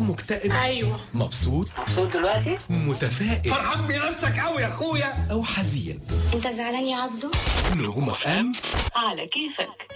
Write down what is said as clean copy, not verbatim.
مكتئب؟ ايوه. مبسوط دلوقتي؟ متفائل؟ فرحان بنفسك قوي يا اخويا أو حزين؟ انت زعلان يا عبدو؟ نجوم اف ام على كيفك.